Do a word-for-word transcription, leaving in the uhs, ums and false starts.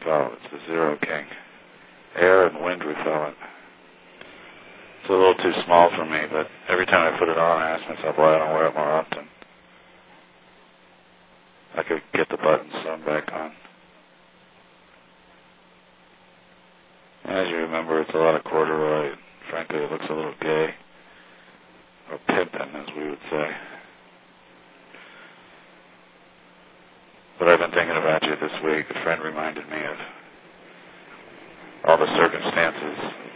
repel. It's the Zero King. Air and wind repellent. It's a little too small for me, but every time I put it on, I ask myself why I don't wear it more often. I could get the buttons sewn back on. As you remember, it's a lot of corduroy. Frankly, it looks a little gay. Or pimpin', as we would say. But I've been thinking about you this week. A friend reminded me of all the circumstances